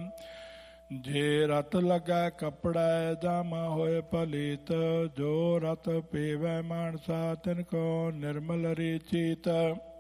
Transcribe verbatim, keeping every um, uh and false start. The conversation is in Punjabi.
ਜੇ ਰਤ ਲੱਗੈ ਕੱਪੜਾ ਜਾਮਾ ਹੋਏ ਪਲੀਤ, ਜੋ ਰਤ ਪੀਵੈ ਮਾਨਸਾ ਤਿਨ ਕੋ ਨਿਰਮਲ ਰੀਚੀਤ।